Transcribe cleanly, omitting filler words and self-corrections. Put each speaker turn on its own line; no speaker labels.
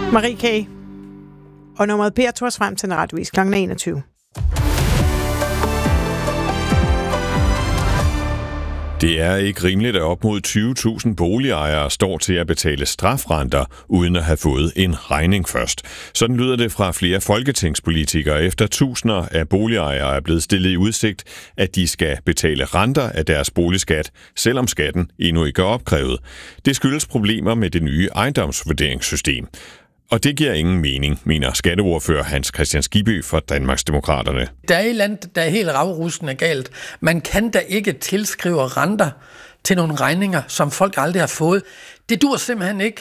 Marie K. Og nummeret Per tog os frem til en radiovis kl. 21.
Det er ikke rimeligt, at op mod 20.000 boligejere står til at betale strafrenter, uden at have fået en regning først. Sådan lyder det fra flere folketingspolitikere, efter tusinder af boligejere er blevet stillet i udsigt, at de skal betale renter af deres boligskat, selvom skatten endnu ikke er opkrævet. Det skyldes problemer med det nye ejendomsvurderingssystem. Og det giver ingen mening, mener skatteordfører Hans Kristian Skibby fra Danmarksdemokraterne.
Der er et eller andet, der er helt ravrusende galt. Man kan da ikke tilskrive renter til nogle regninger, som folk aldrig har fået. Det dur simpelthen ikke.